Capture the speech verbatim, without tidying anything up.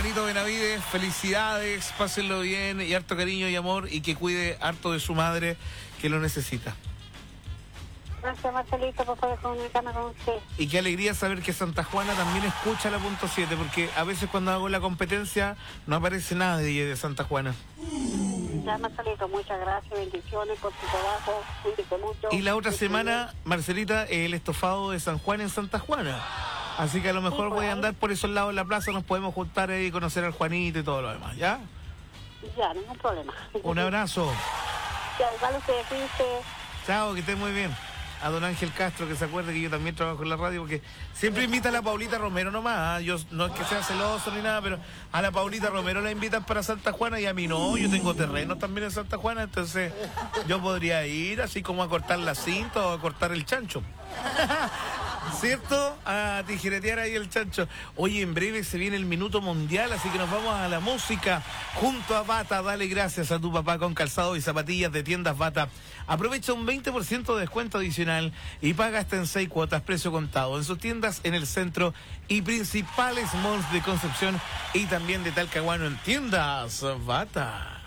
Juanito Benavides, felicidades, pásenlo bien y harto cariño y amor y que cuide harto de su madre que lo necesita. Gracias, Marcelito, por poder comunicarme con usted. Y qué alegría saber que Santa Juana también escucha la punto siete, porque a veces cuando hago la competencia no aparece nadie de Santa Juana. Ya, Marcelito, muchas gracias, bendiciones por tu trabajo, cuídate mucho. Y la otra semana, Marcelita, el estofado de San Juan en Santa Juana. Así que a lo mejor Sí, voy a pues. andar por esos lados de la plaza, nos podemos juntar ahí y conocer al Juanito y todo lo demás, ¿ya? Ya, ningún problema. Un abrazo. Ya, igual usted, cuídese. Chao, que estés muy bien. A don Ángel Castro, que se acuerde que yo también trabajo en la radio, porque siempre invita a la Paulita Romero nomás, ¿ah? Yo no es que sea celoso ni nada, pero a la Paulita Romero la invitan para Santa Juana y a mí no, yo tengo terrenos también en Santa Juana, entonces yo podría ir así como a cortar la cinta o a cortar el chancho. ¿Cierto? A tijeretear ahí el chancho. Oye, en breve se viene el minuto mundial, así que nos vamos a la música junto a Bata. Dale gracias a tu papá con calzado y zapatillas de tiendas Bata. Aprovecha un veinte por ciento de descuento adicional y paga hasta en seis cuotas, precio contado, en sus tiendas en el centro y principales malls de Concepción y también de Talcahuano en tiendas Bata.